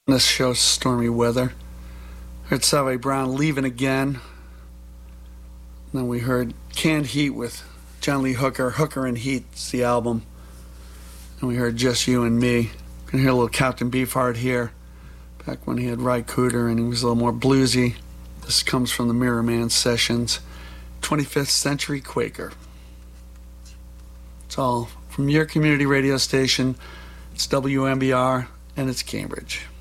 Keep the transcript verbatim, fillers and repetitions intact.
This shows stormy weather. Heard Save Brown, Leaving Again. And then we heard Canned Heat with John Lee Hooker. Hooker and Heat's the album. And we heard Just You and Me. Can hear a little Captain Beefheart here. Back when he had Ry Cooder and he was a little more bluesy. This comes from the Mirror Man sessions. twenty-fifth Century Quaker. It's all from your community radio station. It's W M B R and it's Cambridge.